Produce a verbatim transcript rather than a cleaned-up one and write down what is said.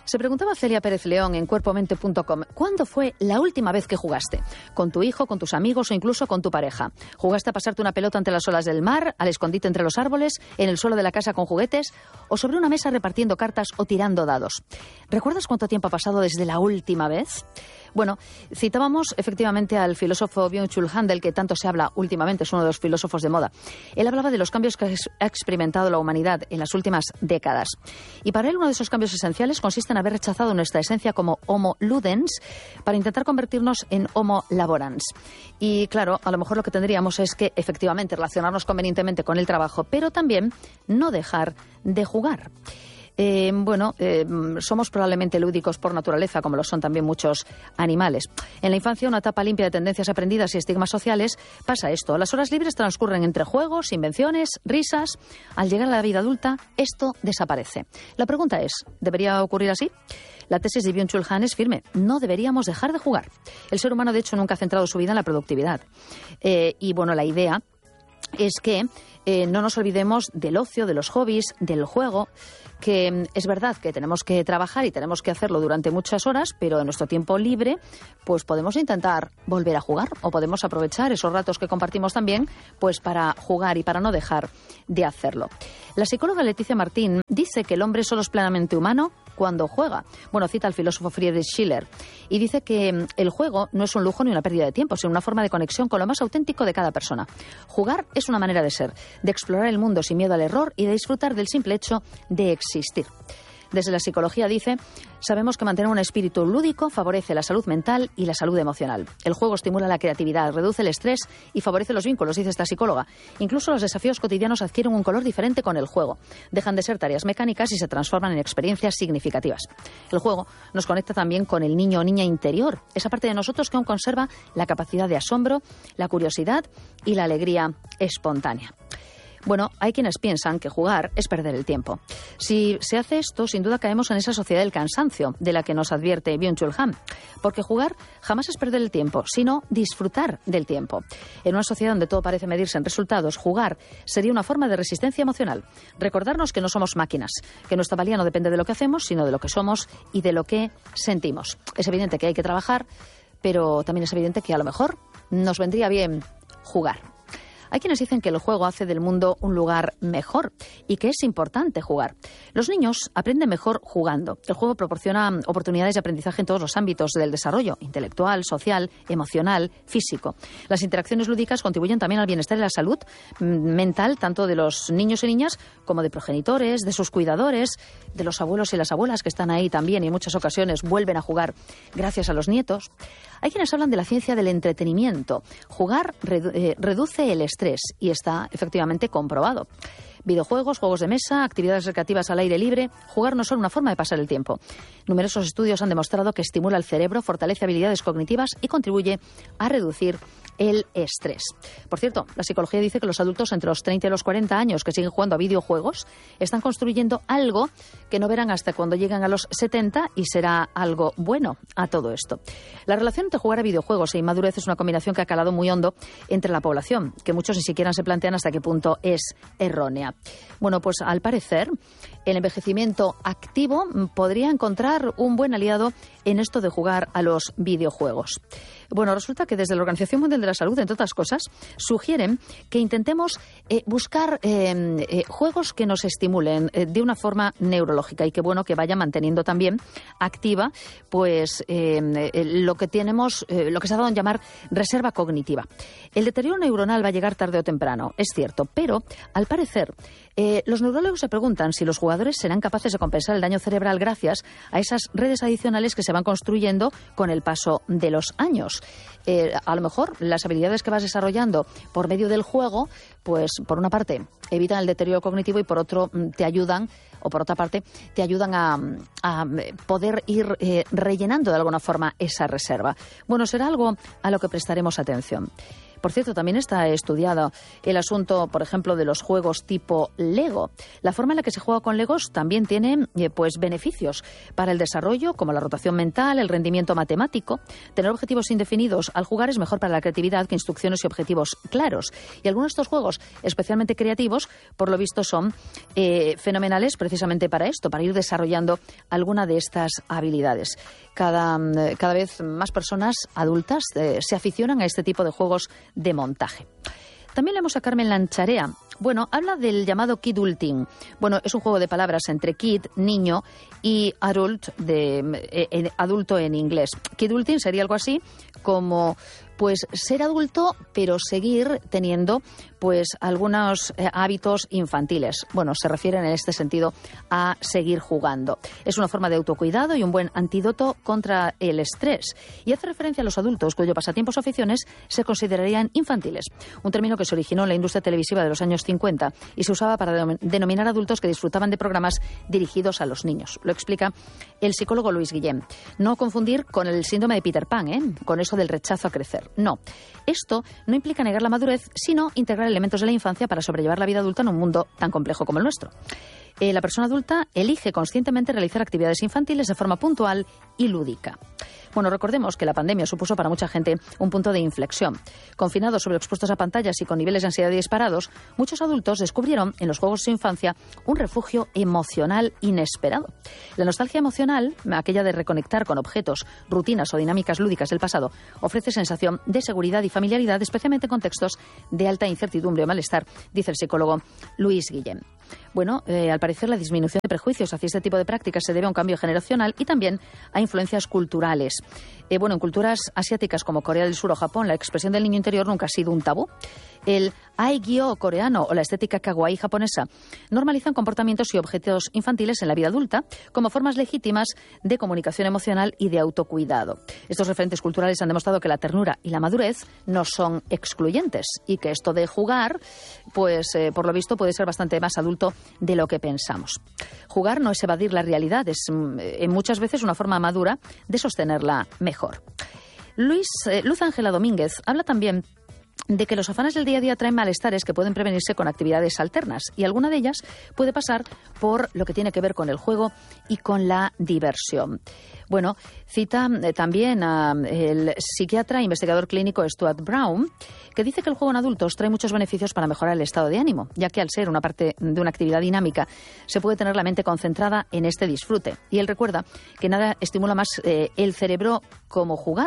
Se preguntaba Celia Pérez León en cuerpo mente punto com, ¿cuándo fue la última vez que jugaste? ¿Con tu hijo, con tus amigos o incluso con tu pareja? ¿Jugaste a pasarte una pelota ante las olas del mar, al escondite entre los árboles, en el suelo de la casa con juguetes o sobre una mesa repartiendo cartas o tirando dados? ¿Recuerdas cuánto tiempo ha pasado desde la última vez? Bueno, citábamos efectivamente al filósofo Byung-Chul Han, del que tanto se habla últimamente, es uno de los filósofos de moda. Él hablaba de los cambios que ha experimentado la humanidad en las últimas décadas. Y para él uno de esos cambios esenciales consiste en haber rechazado nuestra esencia como Homo ludens para intentar convertirnos en Homo laborans. Y claro, a lo mejor lo que tendríamos es que efectivamente relacionarnos convenientemente con el trabajo, pero también no dejar de jugar. Eh, bueno, eh, somos probablemente lúdicos por naturaleza, como lo son también muchos animales. En la infancia, una etapa limpia de tendencias aprendidas y estigmas sociales, pasa esto. Las horas libres transcurren entre juegos, invenciones, risas. Al llegar a la vida adulta, esto desaparece. La pregunta es, ¿debería ocurrir así? La tesis de Byung-Chul Han es firme. No deberíamos dejar de jugar. El ser humano, de hecho, nunca ha centrado su vida en la productividad. Eh, y bueno, la idea es que eh, no nos olvidemos del ocio, de los hobbies, del juego, que es verdad que tenemos que trabajar y tenemos que hacerlo durante muchas horas, pero en nuestro tiempo libre pues podemos intentar volver a jugar o podemos aprovechar esos ratos que compartimos también pues para jugar y para no dejar de hacerlo. La psicóloga Leticia Martín dice que el hombre solo es plenamente humano cuando juega. Bueno, cita al filósofo Friedrich Schiller y dice que el juego no es un lujo ni una pérdida de tiempo, sino una forma de conexión con lo más auténtico de cada persona. Jugar es una manera de ser, de explorar el mundo sin miedo al error y de disfrutar del simple hecho de existir. Desde la psicología dice, sabemos que mantener un espíritu lúdico favorece la salud mental y la salud emocional. El juego estimula la creatividad, reduce el estrés y favorece los vínculos, dice esta psicóloga. Incluso los desafíos cotidianos adquieren un color diferente con el juego. Dejan de ser tareas mecánicas y se transforman en experiencias significativas. El juego nos conecta también con el niño o niña interior, esa parte de nosotros que aún conserva la capacidad de asombro, la curiosidad y la alegría espontánea. Bueno, hay quienes piensan que jugar es perder el tiempo. Si se hace esto, sin duda caemos en esa sociedad del cansancio de la que nos advierte Byung-Chul Han. Porque jugar jamás es perder el tiempo, sino disfrutar del tiempo. En una sociedad donde todo parece medirse en resultados, jugar sería una forma de resistencia emocional. Recordarnos que no somos máquinas, que nuestra valía no depende de lo que hacemos, sino de lo que somos y de lo que sentimos. Es evidente que hay que trabajar, pero también es evidente que a lo mejor nos vendría bien jugar. Hay quienes dicen que el juego hace del mundo un lugar mejor y que es importante jugar. Los niños aprenden mejor jugando. El juego proporciona oportunidades de aprendizaje en todos los ámbitos del desarrollo, intelectual, social, emocional, físico. Las interacciones lúdicas contribuyen también al bienestar y la salud mental, tanto de los niños y niñas como de progenitores, de sus cuidadores, de los abuelos y las abuelas que están ahí también y en muchas ocasiones vuelven a jugar gracias a los nietos. Hay quienes hablan de la ciencia del entretenimiento. Jugar redu- eh, reduce el estrés y está efectivamente comprobado. Videojuegos, juegos de mesa, actividades recreativas al aire libre, jugar no es solo una forma de pasar el tiempo. Numerosos estudios han demostrado que estimula el cerebro, fortalece habilidades cognitivas y contribuye a reducir el estrés. Por cierto, la psicología dice que los adultos entre los treinta y los cuarenta años que siguen jugando a videojuegos están construyendo algo que no verán hasta cuando lleguen a los setenta y será algo bueno a todo esto. La relación entre jugar a videojuegos e inmadurez es una combinación que ha calado muy hondo entre la población, que muchos ni siquiera se plantean hasta qué punto es errónea. Bueno, pues al parecer el envejecimiento activo podría encontrar un buen aliado en esto de jugar a los videojuegos. Bueno, resulta que desde la Organización Mundial de la Salud, entre otras cosas, sugieren que intentemos eh, buscar eh, eh, juegos que nos estimulen eh, de una forma neurológica y que bueno que vaya manteniendo también activa pues eh, eh, lo que tenemos, eh, lo que se ha dado en llamar reserva cognitiva. El deterioro neuronal va a llegar tarde o temprano, es cierto, pero al parecer eh, los neurólogos se preguntan si los jugadores serán capaces de compensar el daño cerebral gracias a esas redes adicionales que se van construyendo con el paso de los años. Eh, a lo mejor las habilidades que vas desarrollando por medio del juego, pues por una parte evitan el deterioro cognitivo y por otro te ayudan, o por otra parte te ayudan a, a poder ir eh, rellenando de alguna forma esa reserva. Bueno, será algo a lo que prestaremos atención. Por cierto, también está estudiado el asunto, por ejemplo, de los juegos tipo Lego. La forma en la que se juega con Legos también tiene eh, pues beneficios para el desarrollo, como la rotación mental, el rendimiento matemático. Tener objetivos indefinidos al jugar es mejor para la creatividad que instrucciones y objetivos claros. Y algunos de estos juegos, especialmente creativos, por lo visto son eh, fenomenales precisamente para esto, para ir desarrollando alguna de estas habilidades. Cada, cada vez más personas adultas eh, se aficionan a este tipo de juegos de montaje. También leemos a Carmen Lancharea. Bueno, habla del llamado kidulting. Bueno, es un juego de palabras entre kid, niño, y adult, de, eh, eh, adulto en inglés. Kidulting sería algo así como pues ser adulto, pero seguir teniendo pues algunos eh, hábitos infantiles. Bueno, se refieren en este sentido a seguir jugando. Es una forma de autocuidado y un buen antídoto contra el estrés. Y hace referencia a los adultos cuyos pasatiempos o aficiones se considerarían infantiles. Un término que se originó en la industria televisiva de los años cincuenta y se usaba para denominar adultos que disfrutaban de programas dirigidos a los niños. Lo explica el psicólogo Luis Guillem. No confundir con el síndrome de Peter Pan, ¿eh? Con eso del rechazo a crecer. No, esto no implica negar la madurez, sino integrar elementos de la infancia para sobrellevar la vida adulta en un mundo tan complejo como el nuestro. Eh, la persona adulta elige conscientemente realizar actividades infantiles de forma puntual y lúdica. Bueno, recordemos que la pandemia supuso para mucha gente un punto de inflexión. Confinados, sobreexpuestos a pantallas y con niveles de ansiedad disparados, muchos adultos descubrieron en los juegos de su infancia un refugio emocional inesperado. La nostalgia emocional, aquella de reconectar con objetos, rutinas o dinámicas lúdicas del pasado, ofrece sensación de seguridad y familiaridad, especialmente en contextos de alta incertidumbre o malestar, dice el psicólogo Luis Guillem. Bueno, eh, al parecer la disminución de prejuicios hacia este tipo de prácticas se debe a un cambio generacional y también a influencias culturales. Eh, bueno, en culturas asiáticas como Corea del Sur o Japón, la expresión del niño interior nunca ha sido un tabú. El aegyo coreano o la estética kawaii japonesa normalizan comportamientos y objetos infantiles en la vida adulta como formas legítimas de comunicación emocional y de autocuidado. Estos referentes culturales han demostrado que la ternura y la madurez no son excluyentes y que esto de jugar, pues eh, por lo visto puede ser bastante más adulto de lo que pensamos. Jugar no es evadir la realidad, es eh, muchas veces una forma madura de sostenerla mejor. Luis, eh, Luz Ángela Domínguez habla también de que los afanes del día a día traen malestares que pueden prevenirse con actividades alternas y alguna de ellas puede pasar por lo que tiene que ver con el juego y con la diversión. Bueno, cita eh, también al psiquiatra e investigador clínico Stuart Brown, que dice que el juego en adultos trae muchos beneficios para mejorar el estado de ánimo, ya que al ser una parte de una actividad dinámica se puede tener la mente concentrada en este disfrute. Y él recuerda que nada estimula más eh, el cerebro como jugar.